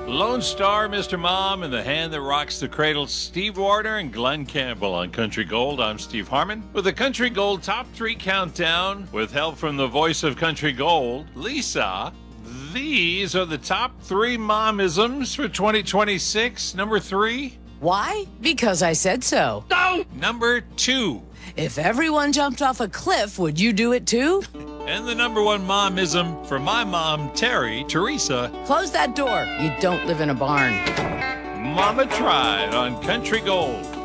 Lone Star, Mr. Mom, and the hand that rocks the cradle, Steve Warner and Glenn Campbell on Country Gold. I'm Steve Harmon with the Country Gold Top 3 Countdown with help from the voice of Country Gold, Lisa. These are the top 3 momisms for 2026. Number 3. Why? Because I said so. No! Number 2. If everyone jumped off a cliff, would you do it too? And the number 1 momism for my mom, Teresa. Close that door. You don't live in a barn. Mama tried on Country Gold.